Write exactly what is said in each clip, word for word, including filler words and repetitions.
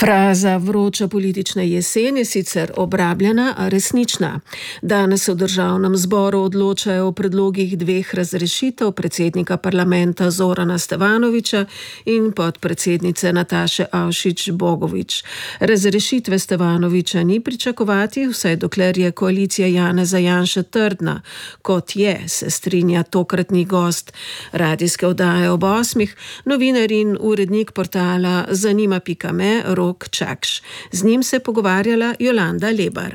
Fraza vroča politična jesen je sicer obrabljena, a resnična. Danes v državnem zboru odločajo o predlogih dveh razrešitev predsednika parlamenta Zorana Stevanovića in podpredsednice Nataše Avšič Bogovič. Razrešitve Stevanovića ni pričakovati, vsaj dokler je koalicija Janeza Janše trdna, kot je, se strinja tokratni gost radijske oddaje ob osmih, novinar in urednik portala Zanima pika me Rok Čakš. Z njim se je pogovarjala Jolanda Lebar.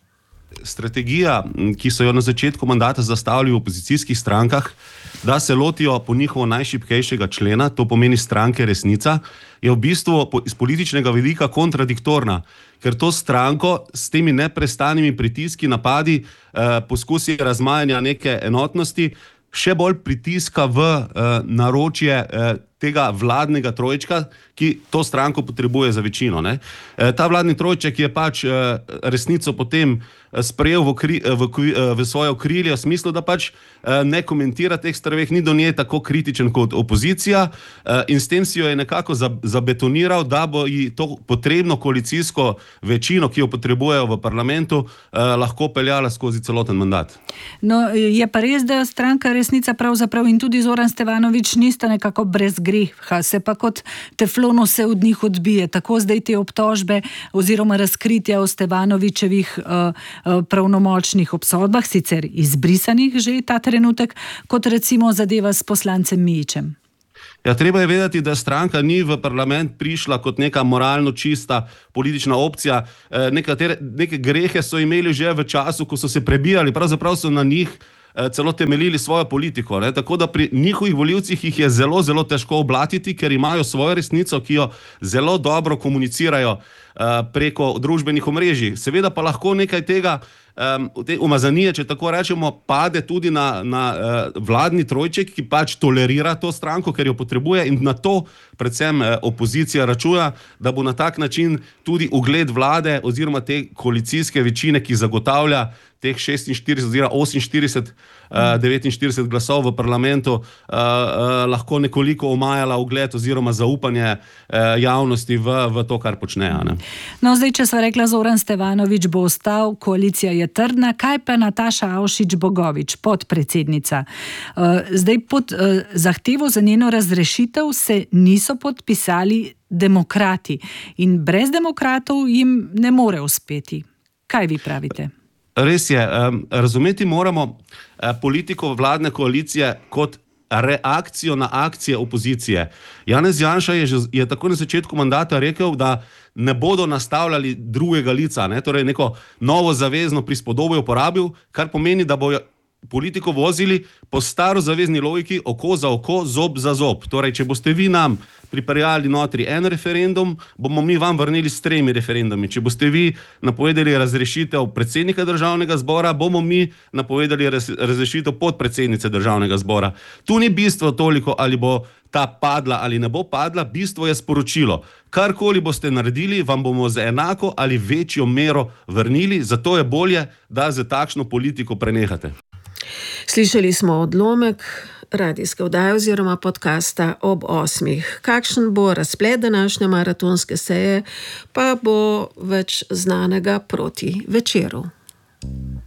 Strategija, ki so jo na začetku mandata zastavili v opozicijskih strankah, da se lotijo po njihovo najšibkejšega člena, to pomeni stranke Resnica, je v bistvu iz političnega vidika kontradiktorna, ker to stranko s temi neprestanimi pritiski, napadi, eh, poskusi razmajanja neke enotnosti, še bolj pritiska v eh, naročje eh, tega vladnega trojčka, ki to stranko potrebuje za večino. Ne? E, ta vladni trojček je pač e, Resnico potem sprejel v, okri, v, v svoje okrilje v smislu, da pač e, ne komentira teh stvareh, ni do nje tako kritičen kot opozicija e, in s tem si jo je nekako zabetoniral, da bo ji to potrebno koalicijsko večino, ki jo potrebujejo v parlamentu, e, lahko peljala skozi celoten mandat. No, je pa res, da stranka Resnica pravzaprav in tudi Zoran Stevanović nista nekako brez greha, se pa kot teflon se od njih odbije. Tako zdaj te obtožbe oziroma razkritja o Stevanovićevih uh, uh, pravnomočnih obsodbah, sicer izbrisanih že ta trenutek, kot recimo zadeva s poslancem Mijićem. Ja, treba je vedeti, da stranka ni v parlament prišla kot neka moralno čista politična opcija. E, nekatere, neke grehe so imeli že v času, ko so se prebijali, pravzaprav so na njih celo temeljili svojo politiko. Ne? Tako da pri njihovih volivcih jih je zelo, zelo težko oblatiti, ker imajo svojo resnico, ki jo zelo dobro komunicirajo uh, preko družbenih omrežij. Seveda pa lahko nekaj tega um, te umazanije, če tako rečemo, pade tudi na, na uh, vladni trojček, ki pač tolerira to stranko, ker jo potrebuje in na to predvsem uh, opozicija računa, da bo na tak način tudi ugled vlade oziroma te koalicijske večine, ki zagotavlja teh šestinštirideset oziroma oseminštirideset, devetinštirideset glasov v parlamentu, uh, uh, lahko nekoliko omajala ugled oziroma zaupanje uh, javnosti v, v to, kar počne. Ne? No, zdaj, če sva rekla, Zoran Stevanović bo ostal, koalicija je trdna, kaj pa Nataša Avšič Bogovič, podpredsednica? Uh, zdaj pod uh, zahtevo za njeno razrešitev se niso podpisali demokrati in brez demokratov jim ne more uspeti. Kaj vi pravite? Res je, razumeti moramo politiko vladne koalicije kot reakcijo na akcije opozicije. Janez Janša je, že, je tako na začetku mandata rekel, da ne bodo nastavljali drugega lica, ne? Torej neko novo zavezno prispodobo je uporabil, kar pomeni, da bojo politiko vozili po staro zavezni logiki oko za oko, zob za zob. Torej, če boste vi nam pripeljali notri en referendum, bomo mi vam vrnili s tremi referendumi. Če boste vi napovedali razrešitev predsednika državnega zbora, bomo mi napovedali razrešitev podpredsednice državnega zbora. Tu ni bistvo toliko, ali bo ta padla ali ne bo padla, bistvo je sporočilo. Karkoli boste naredili, vam bomo za enako ali večjo mero vrnili, zato je bolje, da za takšno politiko prenehate. Slišali smo odlomek radijske oddaje oziroma podcasta ob osmih. Kakšen bo razplet današnje maratonske seje, pa bo več znanega proti večeru.